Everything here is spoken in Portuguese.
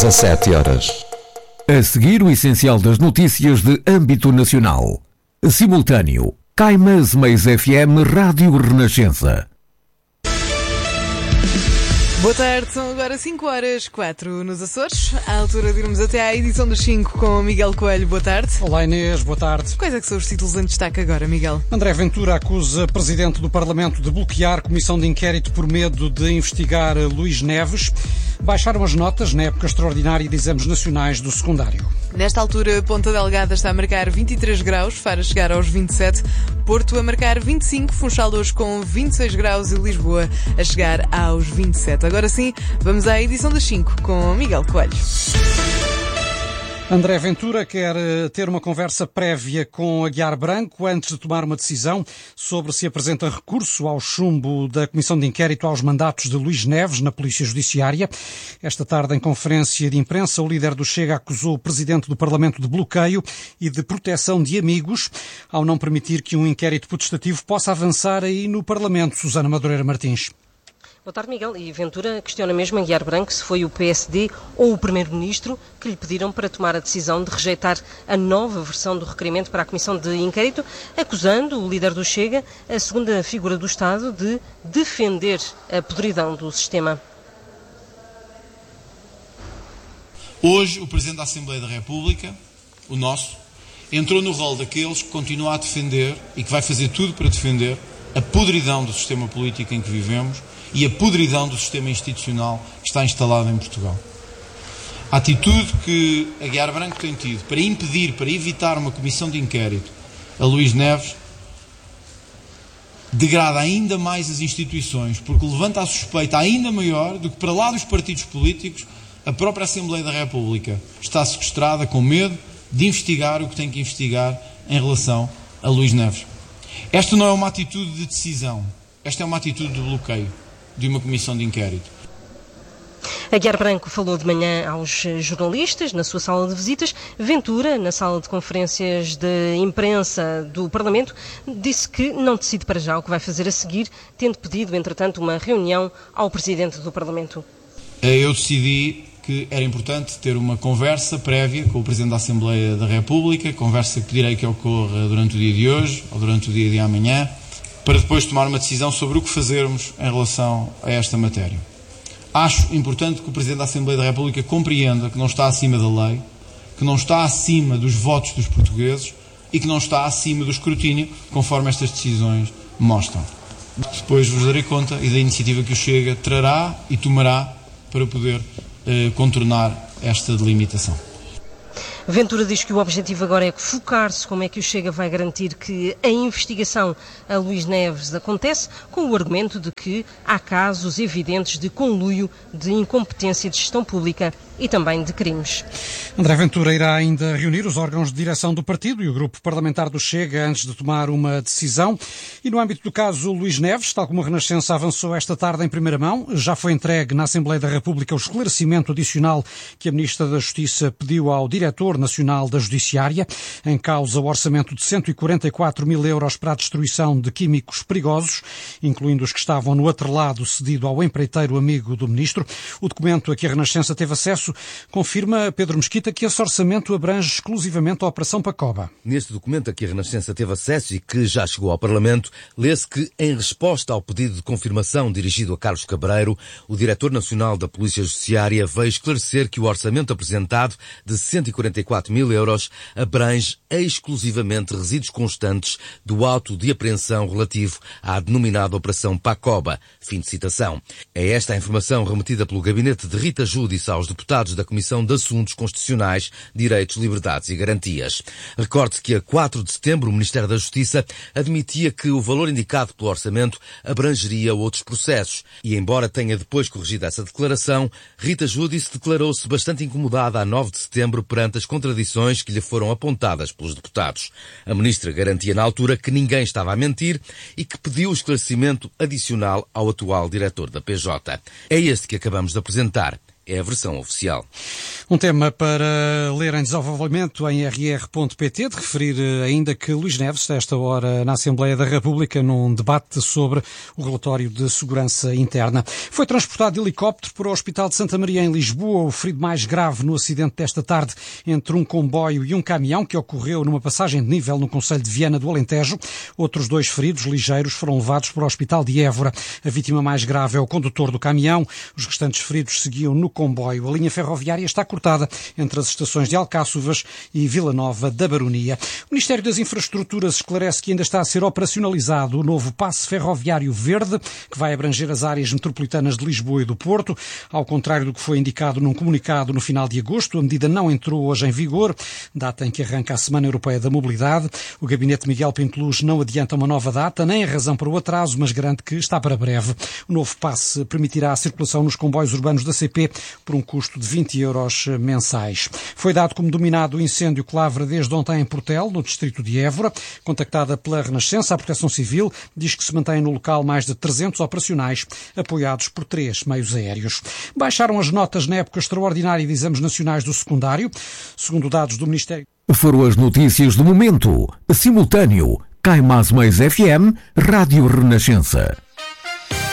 17 horas. A seguir, o essencial das notícias de âmbito nacional. Simultâneo. Caimãs Meias FM Rádio Renascença. Boa tarde, são agora 5h04 nos Açores, à altura de irmos até à edição dos 5 com Miguel Coelho. Boa tarde. Olá Inês, boa tarde. Quais é que são os títulos em destaque agora, Miguel? André Ventura acusa Presidente do Parlamento de bloquear comissão de inquérito por medo de investigar Luís Neves. Baixaram as notas na época extraordinária de exames nacionais do secundário. Nesta altura, Ponta Delgada está a marcar 23 graus, Faro a chegar aos 27, Porto a marcar 25, Funchal hoje com 26 graus e Lisboa a chegar aos 27. Agora sim, vamos à edição das 5 com Miguel Coelho. André Ventura quer ter uma conversa prévia com Aguiar Branco antes de tomar uma decisão sobre se apresenta recurso ao chumbo da Comissão de Inquérito aos mandatos de Luís Neves na Polícia Judiciária. Esta tarde, em conferência de imprensa, o líder do Chega acusou o Presidente do Parlamento de bloqueio e de proteção de amigos ao não permitir que um inquérito potestativo possa avançar aí no Parlamento. Susana Madureira Martins. Boa tarde, Miguel. E Ventura questiona mesmo a Aguiar Branco se foi o PSD ou o Primeiro-Ministro que lhe pediram para tomar a decisão de rejeitar a nova versão do requerimento para a Comissão de Inquérito, acusando o líder do Chega, a segunda figura do Estado, de defender a podridão do sistema. Hoje, o Presidente da Assembleia da República, o nosso, entrou no rol daqueles que continuam a defender e que vai fazer tudo para defender a podridão do sistema político em que vivemos e a podridão do sistema institucional que está instalado em Portugal. A atitude que Aguiar Branco tem tido para impedir, para evitar uma comissão de inquérito a Luís Neves, degrada ainda mais as instituições, porque levanta a suspeita ainda maior do que, para lá dos partidos políticos, a própria Assembleia da República está sequestrada com medo de investigar o que tem que investigar em relação a Luís Neves. Esta não é uma atitude de decisão, esta é uma atitude de bloqueio de uma comissão de inquérito. Aguiar Branco falou de manhã aos jornalistas na sua sala de visitas. Ventura, na sala de conferências de imprensa do Parlamento, disse que não decide para já o que vai fazer a seguir, tendo pedido, entretanto, uma reunião ao Presidente do Parlamento. Eu decidi que era importante ter uma conversa prévia com o Presidente da Assembleia da República, conversa que pedirei que ocorra durante o dia de hoje ou durante o dia de amanhã, para depois tomar uma decisão sobre o que fazermos em relação a esta matéria. Acho importante que o Presidente da Assembleia da República compreenda que não está acima da lei, que não está acima dos votos dos portugueses e que não está acima do escrutínio, conforme estas decisões mostram. Depois vos darei conta e da iniciativa que o Chega trará e tomará para poder contornar esta delimitação. Ventura diz que o objetivo agora é focar-se como é que o Chega vai garantir que a investigação a Luís Neves acontece, com o argumento de que há casos evidentes de conluio, de incompetência de gestão pública e também de crimes. André Ventura irá ainda reunir os órgãos de direção do partido e o grupo parlamentar do Chega antes de tomar uma decisão. E no âmbito do caso Luís Neves, tal como a Renascença avançou esta tarde em primeira mão, já foi entregue na Assembleia da República o esclarecimento adicional que a Ministra da Justiça pediu ao Diretor Nacional da Judiciária, em causa o orçamento de 144 mil euros para a destruição de químicos perigosos, incluindo os que estavam no atrelado cedido ao empreiteiro amigo do Ministro. O documento a que a Renascença teve acesso confirma, Pedro Mesquita, que esse orçamento abrange exclusivamente a Operação Pacoba. Neste documento a que a Renascença teve acesso e que já chegou ao Parlamento, lê-se que, em resposta ao pedido de confirmação dirigido a Carlos Cabreiro, o Diretor Nacional da Polícia Judiciária veio esclarecer que o orçamento apresentado de 144 mil euros abrange exclusivamente resíduos constantes do auto de apreensão relativo à denominada Operação Pacoba. Fim de citação. É esta a informação remetida pelo gabinete de Rita Júdice aos deputados da Comissão de Assuntos Constitucionais, Direitos, Liberdades e Garantias. Recorde-se que a 4 de setembro o Ministério da Justiça admitia que o valor indicado pelo orçamento abrangeria outros processos e, embora tenha depois corrigido essa declaração, Rita Júdice declarou-se bastante incomodada a 9 de setembro perante as contradições que lhe foram apontadas pelos deputados. A Ministra garantia na altura que ninguém estava a mentir e que pediu esclarecimento adicional ao atual diretor da PJ. É este que acabamos de apresentar. é a versão oficial. Um tema para ler em desenvolvimento em rr.pt, de referir ainda que Luís Neves, a esta hora na Assembleia da República, num debate sobre o relatório de segurança interna. Foi transportado de helicóptero para o Hospital de Santa Maria, em Lisboa, o ferido mais grave no acidente desta tarde entre um comboio e um caminhão, que ocorreu numa passagem de nível no concelho de Viana do Alentejo. Outros 2 feridos ligeiros foram levados para o Hospital de Évora. A vítima mais grave é o condutor do caminhão. Os restantes feridos seguiam no comboio. A linha ferroviária está cortada entre as estações de Alcáçovas e Vila Nova da Baronia. O Ministério das Infraestruturas esclarece que ainda está a ser operacionalizado o novo passe ferroviário verde, que vai abranger as áreas metropolitanas de Lisboa e do Porto. Ao contrário do que foi indicado num comunicado no final de agosto, a medida não entrou hoje em vigor, data em que arranca a Semana Europeia da Mobilidade. O gabinete Miguel Pinto Luz não adianta uma nova data, nem a razão para o atraso, mas garante que está para breve. O novo passe permitirá a circulação nos comboios urbanos da CP por um custo de 20 euros mensais. Foi dado como dominado o incêndio que lavra desde ontem em Portel, no distrito de Évora. Contactada pela Renascença, a Proteção Civil diz que se mantém no local mais de 300 operacionais, apoiados por 3 meios aéreos. Baixaram as notas na época extraordinária de exames nacionais do secundário, segundo dados do Ministério. Foram as notícias do momento. Simultâneo. Caimás Mais FM, Rádio Renascença.